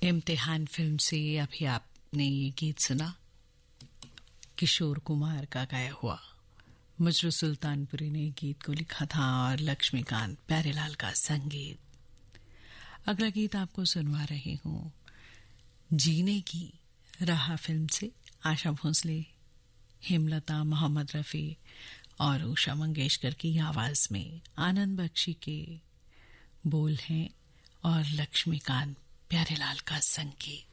इम्तिहान फिल्म से अभी आपने ये गीत सुना, किशोर कुमार का गाया हुआ। मजरू सुल्तानपुरी ने गीत को लिखा था और लक्ष्मीकांत प्यारेलाल का संगीत। अगला गीत आपको सुनवा रही हूं जीने की राह फिल्म से। आशा भोसले, हेमलता, मोहम्मद रफी और उषा मंगेशकर की आवाज में आनंद बख्शी के बोल हैं और लक्ष्मीकांत प्यारेलाल का संगीत।